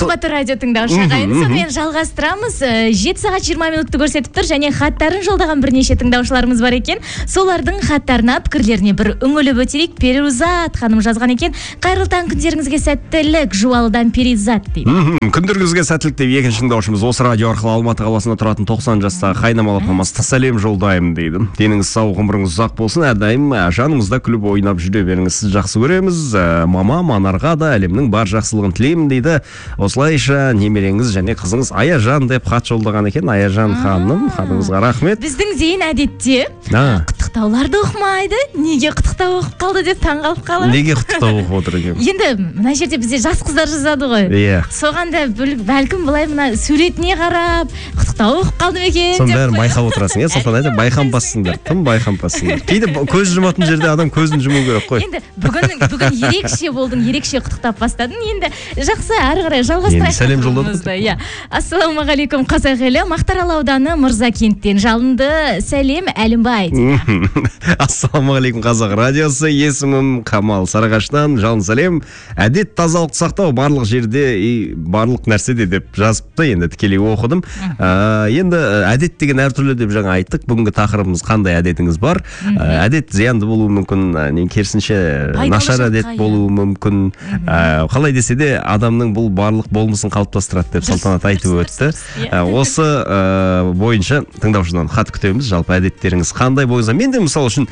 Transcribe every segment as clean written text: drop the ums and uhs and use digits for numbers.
Қымбатты радио тыңдаушы ағайын, сонымен жалғастырамыз. 7 сағат 20 минутты көрсетіп тұр және хаттарын жолдаған бірнеше тыңдаушыларымыз бар екен. Солардың хаттарына, пікірлеріне бір үңіліп өтерейік. Перизат ханым жазған екен. Қайырлы таң, күндеріңізге сәттілік, Жуалыдан Перизат дейді. Күндеріңізге сәттілік деп екінші тыңдаушымыз осы радио арқылы Алматы қаласында тұратын 90 жастағы қайнамалы апамыз сәлем жолдаймын дейді. Деніңіз сау, ғұмырыңыз ұзақ болсын, әрдайым жаныңызда күліп ойнап жүре беріңіз. Сіз жақсы көреміз. Мама Манарға да әлемнің бар жақсылығын тілеймін дейді. Осылайша немереңіз және қызыңыз Аяжан деп хат жолдаған екен. Аяжан ханым, хатыңызға рахмет. Біздің Зейін әдетте құттықтауларды оқымайды. Неге құттықтау оқып қалды деп таңғалып қалып. Неге құттықтау оқып отыр екен? Енді мына жерде бізде жас қыздар жазады ғой. Иә. Соған да бәлкім былай мына суретіне қарап құттықтау оқып қалдым екен. Соның бәрін байқап отырасың, иә? Сұлтан айтады, байқанбассыңдар. Тым байқанбассыңдар. Кейде көз жұматын жерде адам көзін жұму керек қой. Енді бүгін ерекше болдың, ерекше құттықтап бастадың. Енді жақсы, әрі қарай жалғастырайық. Сәлем жолдадық. Иә. Ассалаумағалейкум, қазақ елі. Мақтаарал ауданы Мырзакенттен жалынды сәлем Әлімбай. Ассалаумағалейкум, қазақ радиосы. Есімім Камал, Сарыағаштан. Жалын сәлем. Әдет тазалық сақтау барлық жерде, барлық нәрседе деп жазыпты. Енді тікелей оқыдым. Енді әдет деген әртүрлі деп жаңа айттық. Бүгінгі тақырыбымыз қандай әдетіңіз бар? Әдет зиянды болуы мүмкін, керісінше нашар әдет болуы мүмкін. Қалай десе де адамның бұл барлық болмысын қалыптастырады деп Салтанат айтып өтті. Осы бойынша тыңдаушыдан хат күтеміз. Жалпы әдеттеріңіз қандай бойынша? Менде мысалы үшін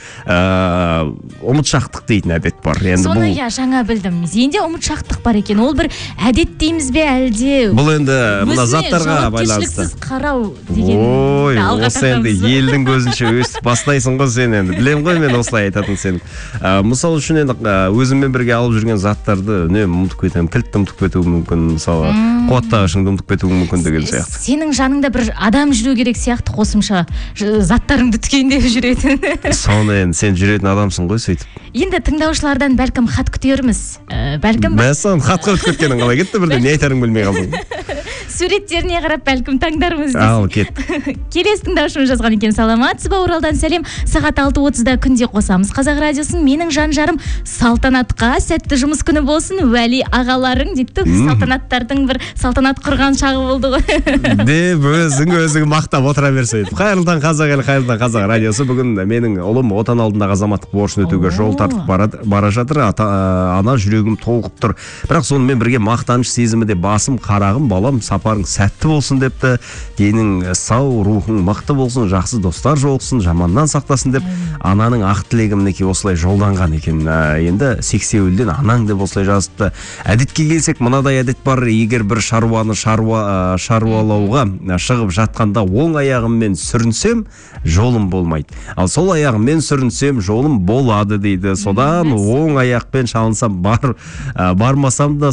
ұмытшақтық дейтін әдет бар. Соны жаңа білдім. Зейінде ұмытшақтық бар екен. Ол бір әдет дейміз бе әлде? Бұл енді мына заттарға байланысты. Жауапкершіліксіз қарау деген. Ой, осы енді елдің көзінше өстіп бастайсың ғой сен енді. Білем ғой мен осылай айтатын сен. Мысалы үшін енді өзіммен бірге алып жүрген заттарды үнемі ұмытып кетемін. Кілтті ұмытып кетуім мүмкін, мысалы қуаттағышыңды ұмытып кетуім мүмкін деген сияқты. Сенің жаныңда бір адам жүру керек сияқты, қосымша заттарыңды түгендеп жүретін. Соны енді сен жүретін адамсың ғой сөйтіп. Енді тыңдаушылардан бәлкім хат күтерміз. Бәлкім мәсән хатқа өтіп кеткенің қалай кетті, бірден не айтарың білмей қалдың. Суреттеріне қарап бәлкім таңдарымыз. Ал кет. Келесі тыңдаушымыз жазған екен. Саламатсыз ба, Оралдан сәлем. Сағат 6:30-да күнде қосамыз Қазақ радиосын. Менің жан-жарым Салтанатқа сәтті жұмыс күні болсын. Уәли ағаларың дейді. Салтанаттардың бір салтанат құрған шағы болды ғой. Деп өзің мақтап отыра берсе. Қайырлы таң қазақ елі, қайырлы таң қазақ радиосы. Бүгін менің ұлым отан алдындағы азаматтық борышын өтеуге жол тартып бара жатыр. Ана жүрегім толқып тұр. Бірақ сонымен бірге мақтаныш сезімі де басым. Қарағым балам, сапарың сәтті болсын депті. Денің сау, рухың мықты болсын, жақсы достар жолықсын, жаманнан сақтасын деп ананың ақ тілегі мінекей осылай жолданған екен. Енді сексеуілден анаң деп осылай жазыпты. Әдетке келсек, мынадай әдет бар. Егер бір шаруаны шаруалауға шығып жатқанда оң аяғыммен сүрінсем, жолым болмайды. Ал сол аяғыммен сүрінсем, жолым болады дейді. Содан оң аяқпен шалынсам бармасам да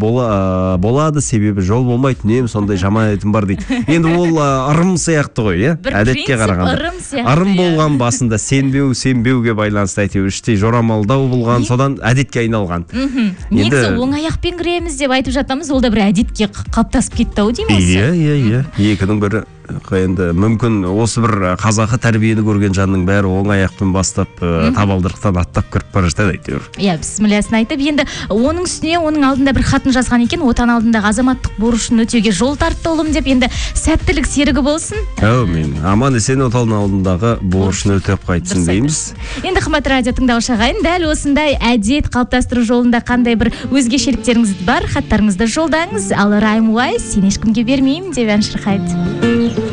болады, себебі жол болмайды. Нем сондай жаман әдетім бар дейді. Енді ол ырым сияқты ғой, иә? Әдетке қарағанда. Ырым болған басында сенбеуге байланысты әйтеуір іштей жорамалдау болған, содан әдетке айналған. Негізі оң аяқпен кіреміз деп айтып жатамыз, ол да бір әдетке қалыптасып кетті-ау деймін осы. Иә. Екінің бірі енді мүмкін осы бір қазақы тәрбиені көрген жанның бәрі оң аяқпен бастап табалдырықтан аттап кіріп бара жатады әйтеуір. Иә, бісмілләсін айтып, енді оның үстіне оның алдында бір хатын жазған екен. Отан алдындағы азаматтық борышын өтеуге жол тартты ұлым деп, енді сәттілік серігі болсын. Әумин. Аман есен отан алдындағы борышын өтеп қайтсын дейміз. Енді қымбатты радио тыңдаушы ағайын, дәл осындай әдет қалыптастыру жолында қандай бір өзгешеліктеріңіз бар, хаттарыңызды жолдаңыз. Ал Райм Уайс, сен ешкімге бермеймін деп ән шырқайды.